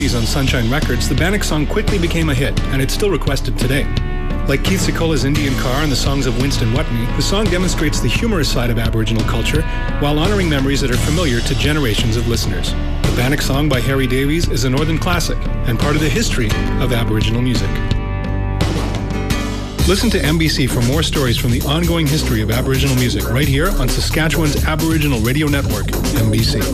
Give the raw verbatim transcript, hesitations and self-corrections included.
On Sunshine Records, the Bannock song quickly became a hit, and it's still requested today. Like Keith Sekula's Indian Car and the songs of Winston Whitney, the song demonstrates the humorous side of Aboriginal culture while honoring memories that are familiar to generations of listeners. The Bannock song by Harry Davies is a northern classic and part of the history of Aboriginal music. Listen to M B C for more stories from the ongoing history of Aboriginal music right here on Saskatchewan's Aboriginal Radio Network, M B C.